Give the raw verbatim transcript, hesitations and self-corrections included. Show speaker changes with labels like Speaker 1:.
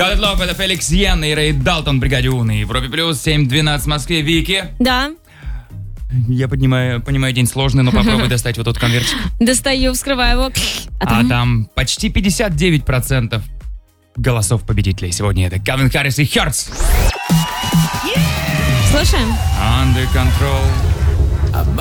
Speaker 1: Котлов, это Феликс Йен и Рэй Далтон в бригаде У на Европе плюс, семь двенадцать в Москве. Вики.
Speaker 2: Да.
Speaker 1: Я понимаю, понимаю, день сложный, но попробуй достать вот тот конвертик.
Speaker 2: Достаю, вскрываю его.
Speaker 1: А там, а там почти пятьдесят девять процентов голосов победителей. Сегодня это Калвин Харрис и Hurts.
Speaker 2: Слушаем.
Speaker 1: Under Control.